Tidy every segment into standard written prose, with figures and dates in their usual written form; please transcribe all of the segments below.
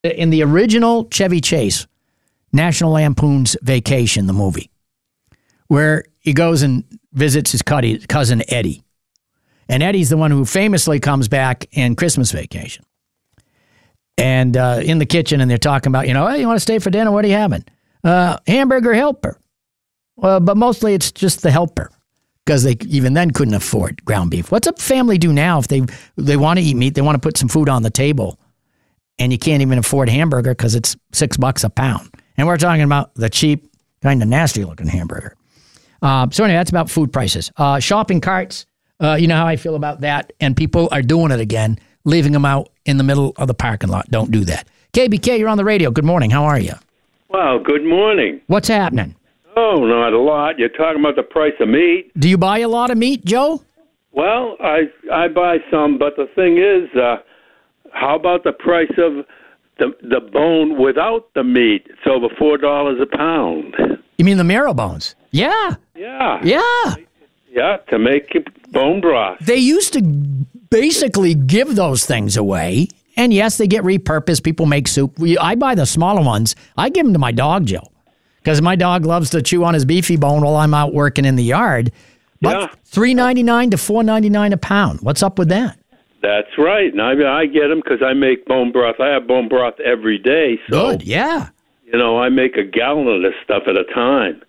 In the original Chevy Chase, National Lampoon's Vacation, the movie, where he goes and visits his cousin Eddie. And Eddie's the one who famously comes back in Christmas Vacation. And in the kitchen, and they're talking about, hey, you want to stay for dinner? What are you having? Hamburger helper. But mostly it's just the helper, because they even then couldn't afford ground beef. What's a family do now if they want to eat meat, they want to put some food on the table, and you can't even afford hamburger because it's $6 a pound? And we're talking about the cheap, kind of nasty-looking hamburger. So anyway, that's about food prices. Shopping carts, you know how I feel about that, and people are doing it again, leaving them out in the middle of the parking lot. Don't do that. KBK, you're on the radio. Good morning. How are you? Well, good morning. What's happening? Oh, not a lot. You're talking about the price of meat. Do you buy a lot of meat, Joe? Well, I buy some, but the thing is, how about the price of the bone without the meat? It's over $4 a pound. You mean the marrow bones? Yeah. Yeah. Yeah. Yeah, to make bone broth. They used to basically give those things away. And yes, they get repurposed. People make soup. I buy the smaller ones. I give them to my dog, Joe, because my dog loves to chew on his beefy bone while I'm out working in the yard. But yeah. $3.99 to $4.99 a pound. What's up with that? That's right. And I get them because I make bone broth. I have bone broth every day. So, good, yeah. I make a gallon of this stuff at a time.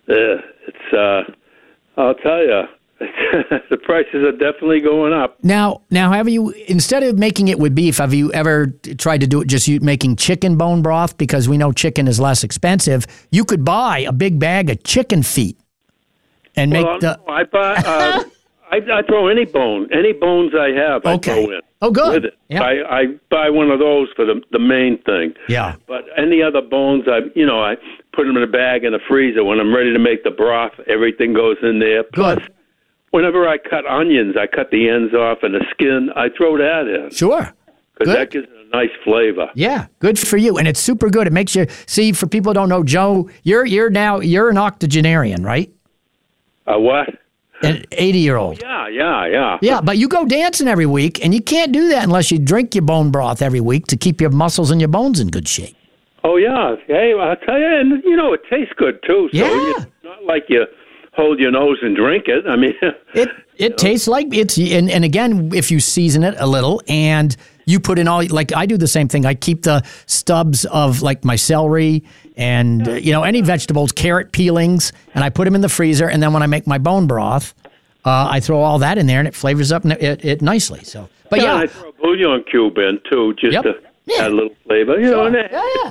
I'll tell you, the prices are definitely going up. Now, have you, instead of making it with beef, have you ever tried to do it just making chicken bone broth? Because we know chicken is less expensive. You could buy a big bag of chicken feet and make the... I buy... I throw any bones I have. Okay. I throw in. Oh, good. With it. Yeah. I buy one of those for the main thing. Yeah. But any other bones, I put them in a bag in the freezer. When I'm ready to make the broth, everything goes in there. Good. Plus, whenever I cut onions, I cut the ends off and the skin. I throw that in. Sure. Because that gives it a nice flavor. Yeah, good for you. And it's super good. It makes you, see, for people who don't know, Joe, you're an octogenarian, right? What? An 80-year-old. Yeah. Yeah, but you go dancing every week, and you can't do that unless you drink your bone broth every week to keep your muscles and your bones in good shape. Oh, yeah. Hey, I'll tell you, and, it tastes good, too. So yeah. It's not like you hold your nose and drink it. I mean... It tastes like it's... And again, if you season it a little and you put in all... Like, I do the same thing. I keep the stubs of, like, my celery and, any vegetables, carrot peelings, and I put them in the freezer, and then when I make my bone broth, I throw all that in there, and it flavors up it nicely. So, but yeah. I throw a bouillon cube in, too, just to add a little flavor. Sure. And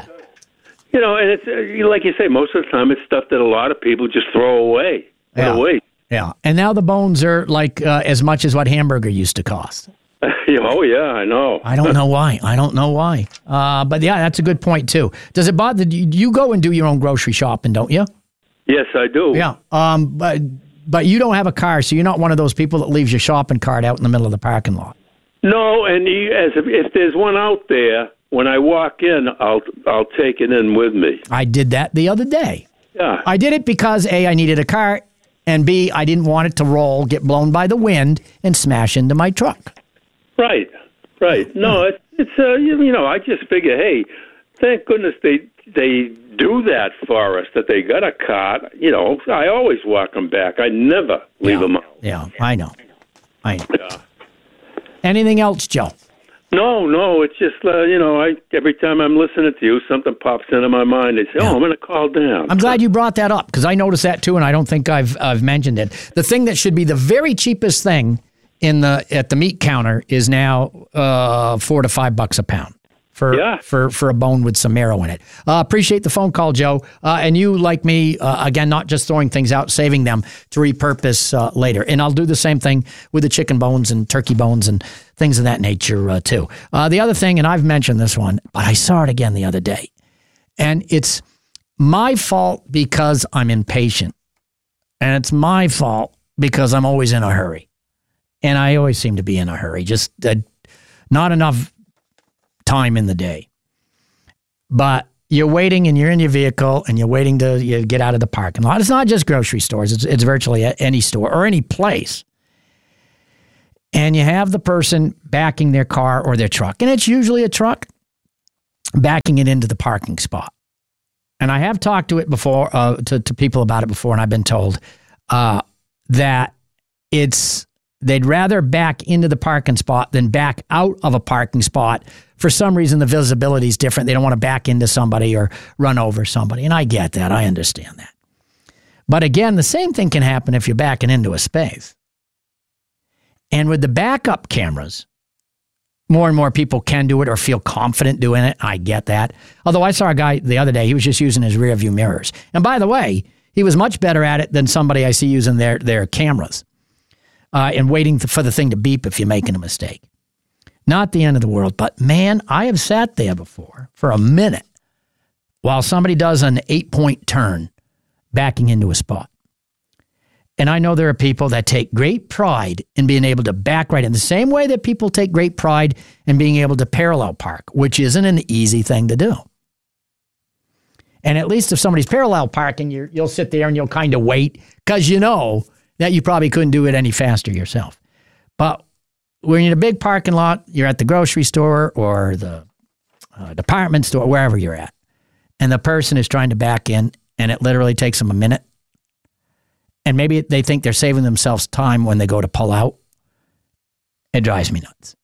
and it's, like you say, most of the time it's stuff that a lot of people just throw away. Yeah. And now the bones are like as much as what hamburger used to cost. Oh, yeah, I know. I don't know why. But yeah, that's a good point, too. Does it bother you? Go and do your own grocery shopping, don't you? Yes, I do. Yeah. But you don't have a car, so you're not one of those people that leaves your shopping cart out in the middle of the parking lot. No, and if there's one out there, when I walk in, I'll take it in with me. I did that the other day. Yeah. I did it because, A, I needed a cart, and B, I didn't want it to roll, get blown by the wind, and smash into my truck. Right. No, it's I just figure, hey, thank goodness they do that for us, that they got a cart. I always walk them back. I never leave them out. Yeah, I know. Yeah. Anything else, Joe? No, it's just, every time I'm listening to you, something pops into my mind. I say, I'm going to call Dan. I'm glad you brought that up, because I noticed that, too, and I don't think I've mentioned it. The thing that should be the very cheapest thing at the meat counter is now $4 to $5 a pound for a bone with some marrow in it. Appreciate the phone call, Joe. And you, like me, again, not just throwing things out, saving them to repurpose later. And I'll do the same thing with the chicken bones and turkey bones and things of that nature, too. The other thing, and I've mentioned this one, but I saw it again the other day, and it's my fault because I'm impatient. And it's my fault because I'm always in a hurry. And I always seem to be in a hurry, just not enough time in the day. But you're waiting and you're in your vehicle and you're waiting to get out of the parking lot. It's not just grocery stores. It's virtually any store or any place. And you have the person backing their car or their truck. And it's usually a truck. backing it into the parking spot. And I have talked to it before, to people about it before, and I've been told that they'd rather back into the parking spot than back out of a parking spot. For some reason, the visibility is different. They don't want to back into somebody or run over somebody. And I get that. I understand that. But again, the same thing can happen if you're backing into a space. And with the backup cameras, more and more people can do it or feel confident doing it. I get that. Although I saw a guy the other day, he was just using his rear view mirrors. And by the way, he was much better at it than somebody I see using their cameras and waiting for the thing to beep if you're making a mistake. Not the end of the world. But man, I have sat there before for a minute while somebody does an 8-point turn backing into a spot. And I know there are people that take great pride in being able to back right in the same way that people take great pride in being able to parallel park, which isn't an easy thing to do. And at least if somebody's parallel parking, you'll sit there and you'll kind of wait because you know that you probably couldn't do it any faster yourself. But when you're in a big parking lot, you're at the grocery store or the department store, wherever you're at, and the person is trying to back in, and it literally takes them a minute, and maybe they think they're saving themselves time when they go to pull out, it drives me nuts.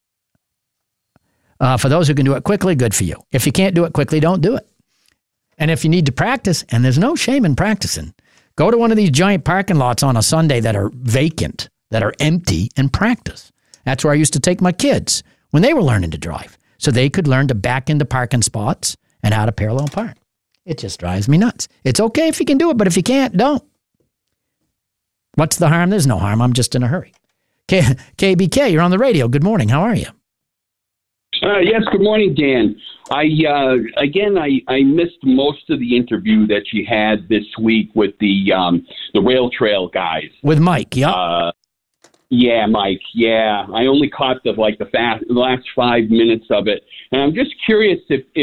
For those who can do it quickly, good for you. If you can't do it quickly, don't do it. And if you need to practice, and there's no shame in practicing, go to one of these giant parking lots on a Sunday that are vacant, that are empty, and practice. That's where I used to take my kids when they were learning to drive, so they could learn to back into parking spots and how to parallel park. It just drives me nuts. It's okay if you can do it, but if you can't, don't. What's the harm? There's no harm. I'm just in a hurry. KBK, you're on the radio. Good morning. How are you? Yes, good morning, Dan. I missed most of the interview that you had this week with the rail trail guys. With Mike, yeah. Yeah, Mike. Yeah, I only caught the last 5 minutes of it, and I'm just curious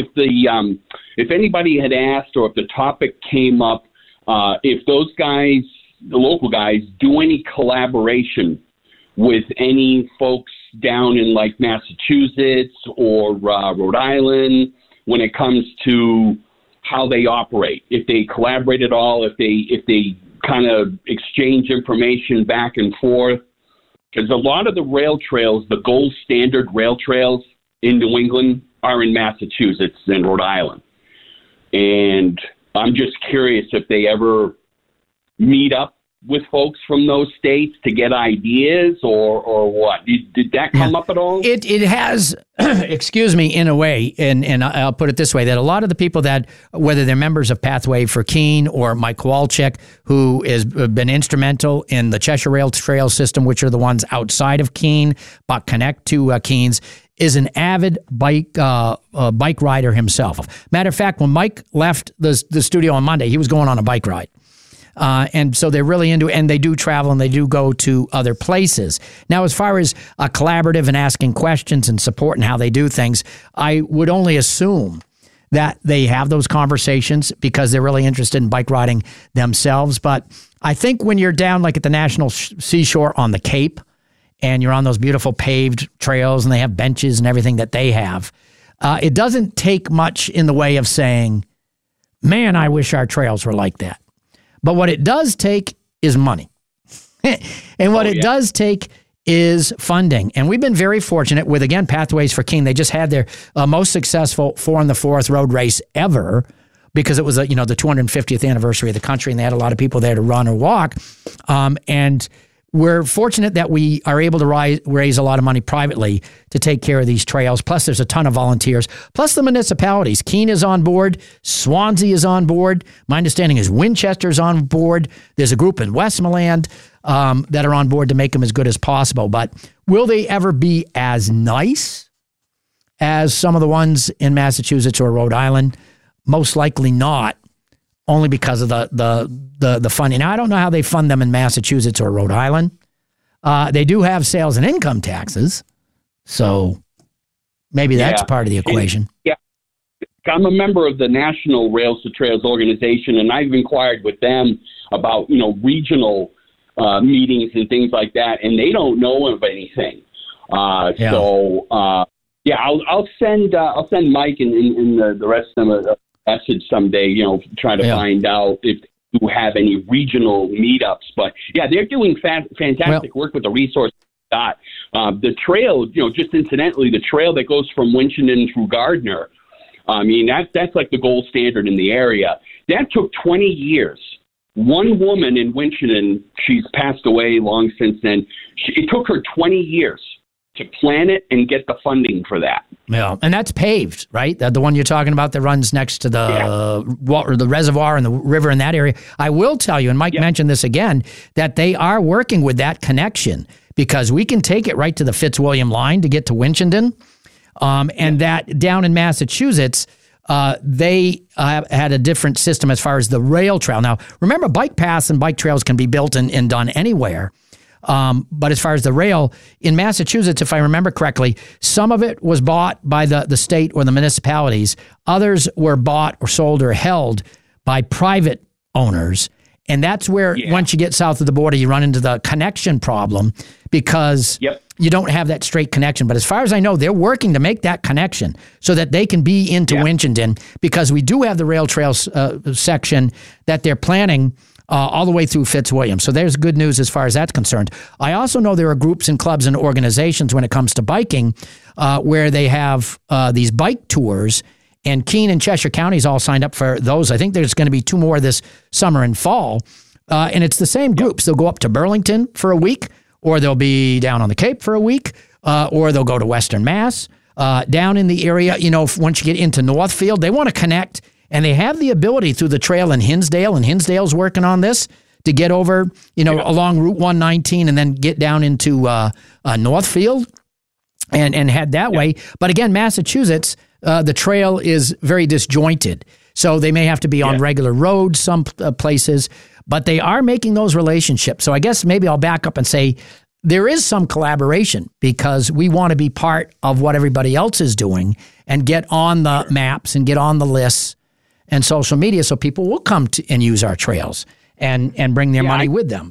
if anybody had asked or if the topic came up, if those guys, the local guys, do any collaboration with any folks down in like Massachusetts or Rhode Island when it comes to how they operate. If they collaborate at all, if they kind of exchange information back and forth. Because a lot of the rail trails, the gold standard rail trails in New England are in Massachusetts and Rhode Island. And I'm just curious if they ever meet up with folks from those states to get ideas or what? Did that come up at all? It has, excuse me, in a way, and I'll put it this way, that a lot of the people that, whether they're members of Pathway for Keene or Mike Kowalczyk, who has been instrumental in the Cheshire Rail Trail system, which are the ones outside of Keene, but connect to Keene's, is an avid bike rider himself. Matter of fact, when Mike left the studio on Monday, he was going on a bike ride. And so they're really into it, and they do travel and they do go to other places. Now, as far as a collaborative and asking questions and support and how they do things, I would only assume that they have those conversations because they're really interested in bike riding themselves. But I think when you're down like at the National Seashore on the Cape and you're on those beautiful paved trails and they have benches and everything that they have, it doesn't take much in the way of saying, man, I wish our trails were like that. But what it does take is money. And what it does take is funding. And we've been very fortunate with, again, Pathways for Keene. They just had their most successful 4 on the 4th road race ever because it was, the 250th anniversary of the country, and they had a lot of people there to run or walk. And we're fortunate that we are able to raise a lot of money privately to take care of these trails. Plus, there's a ton of volunteers. Plus, the municipalities. Keene is on board. Swansea is on board. My understanding is Winchester's on board. There's a group in Westmoreland that are on board to make them as good as possible. But will they ever be as nice as some of the ones in Massachusetts or Rhode Island? Most likely not. Only because of the funding. Now, I don't know how they fund them in Massachusetts or Rhode Island. They do have sales and income taxes, so maybe that's part of the equation. I'm a member of the National Rails to Trails organization, and I've inquired with them about regional meetings and things like that, and they don't know of anything. So Yeah, I'll send Mike and the rest of them a message someday. Try to find out if you have any regional meetups. But yeah, they're doing fantastic work with the resource. The trail, just incidentally, the trail that goes from Winchendon through Gardner. I mean, that's like the gold standard in the area. That took 20 years. One woman in Winchendon, she's passed away long since then. It took her 20 years to plan it and get the funding for that. Yeah, and that's paved, right? The one you're talking about that runs next to the reservoir and the river in that area. I will tell you, and Mike mentioned this again, that they are working with that connection because we can take it right to the Fitzwilliam line to get to Winchendon. And that down in Massachusetts, they had a different system as far as the rail trail. Now, remember, bike paths and bike trails can be built and done anywhere. But as far as the rail, in Massachusetts, if I remember correctly, some of it was bought by the state or the municipalities. Others were bought or sold or held by private owners. And that's where, once you get south of the border, you run into the connection problem because you don't have that straight connection. But as far as I know, they're working to make that connection so that they can be into Winchendon, because we do have the rail trail section that they're planning all the way through Fitzwilliam. So there's good news as far as that's concerned. I also know there are groups and clubs and organizations when it comes to biking where they have these bike tours, and Keene and Cheshire counties all signed up for those. I think there's going to be 2 more this summer and fall. And it's the same groups. They'll go up to Burlington for a week, or they'll be down on the Cape for a week, or they'll go to Western Mass. Down in the area, once you get into Northfield, they want to connect. And they have the ability through the trail in Hinsdale, and Hinsdale's working on this, to get over, along Route 119 and then get down into Northfield and head that way. But again, Massachusetts, the trail is very disjointed. So they may have to be on regular roads some places, but they are making those relationships. So I guess maybe I'll back up and say there is some collaboration because we want to be part of what everybody else is doing and get on the maps and get on the lists and social media, so people will come to and use our trails and bring their money with them.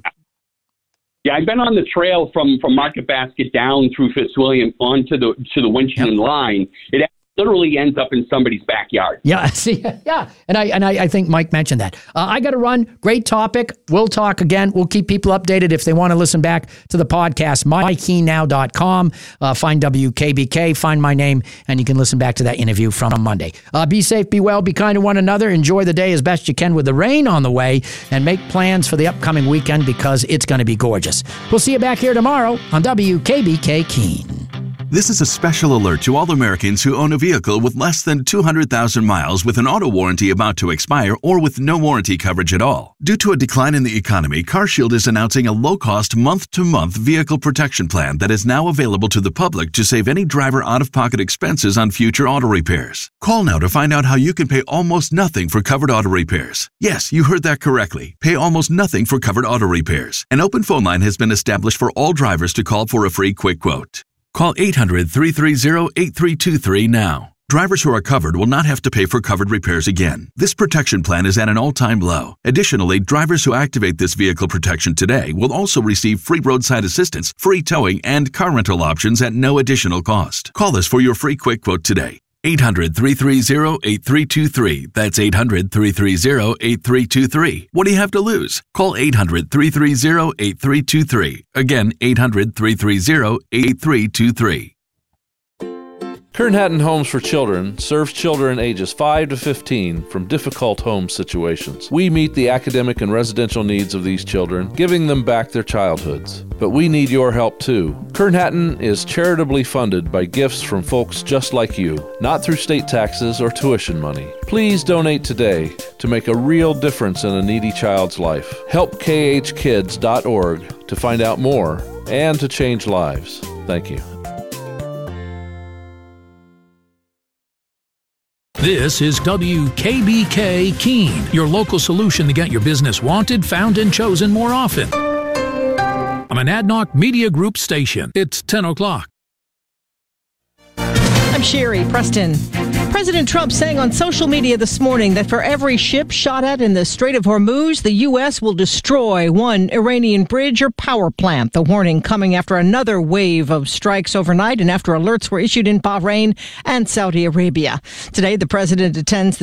Yeah, I've been on the trail from Market Basket down through Fitzwilliam onto the Winchendon line. It literally ends up in somebody's backyard. Yeah, see, and I think Mike mentioned that. I got to run. Great topic. We'll talk again. We'll keep people updated if they want to listen back to the podcast. MikeKeenNow.com. Find WKBK. Find my name, and you can listen back to that interview from Monday. Be safe, be well, be kind to one another. Enjoy the day as best you can with the rain on the way, and make plans for the upcoming weekend because it's going to be gorgeous. We'll see you back here tomorrow on WKBK Keene. This is a special alert to all Americans who own a vehicle with less than 200,000 miles with an auto warranty about to expire or with no warranty coverage at all. Due to a decline in the economy, CarShield is announcing a low-cost month-to-month vehicle protection plan that is now available to the public to save any driver out-of-pocket expenses on future auto repairs. Call now to find out how you can pay almost nothing for covered auto repairs. Yes, you heard that correctly. Pay almost nothing for covered auto repairs. An open phone line has been established for all drivers to call for a free quick quote. Call 800-330-8323 now. Drivers who are covered will not have to pay for covered repairs again. This protection plan is at an all-time low. Additionally, drivers who activate this vehicle protection today will also receive free roadside assistance, free towing, and car rental options at no additional cost. Call us for your free quick quote today. 800-330-8323. That's 800-330-8323. What do you have to lose? Call 800-330-8323. Again, 800-330-8323. Kern Hatton Homes for Children serves children ages 5 to 15 from difficult home situations. We meet the academic and residential needs of these children, giving them back their childhoods. But we need your help too. Kern Hatton is charitably funded by gifts from folks just like you, not through state taxes or tuition money. Please donate today to make a real difference in a needy child's life. Help khkids.org to find out more and to change lives. Thank you. This is WKBK Keene, your local solution to get your business wanted, found, and chosen more often. I'm an Adnoc Media Group station. It's 10 o'clock. I'm Sherry Preston. President Trump saying on social media this morning that for every ship shot at in the Strait of Hormuz, the U.S. will destroy one Iranian bridge or power plant. The warning coming after another wave of strikes overnight and after alerts were issued in Bahrain and Saudi Arabia. Today, the president attends the